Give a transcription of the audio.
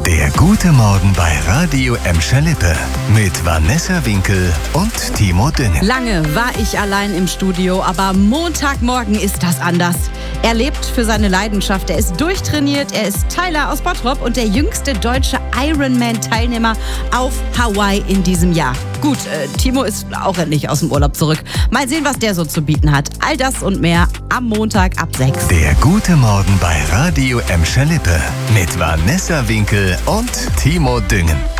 Der gute Morgen bei Radio Emscher-Lippe mit Vanessa Winkel und Timo Düngen. Lange war ich allein im Studio, aber Montagmorgen ist das anders. Er lebt für seine Leidenschaft, er ist durchtrainiert, er ist Tyler aus Bottrop und der jüngste deutsche Ironman-Teilnehmer auf Hawaii in diesem Jahr. Gut, Timo ist auch endlich aus dem Urlaub zurück. Mal sehen, was der so zu bieten hat. All das und mehr am Montag ab 6. Der gute Morgen bei Radio Emscher-Lippe mit Vanessa Winkel und Timo Düngen.